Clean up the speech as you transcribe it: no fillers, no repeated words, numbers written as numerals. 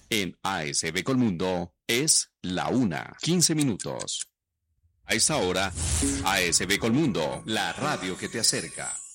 En ASB Colmundo es la 1:15. A esta hora, ASB Colmundo, la radio que te acerca.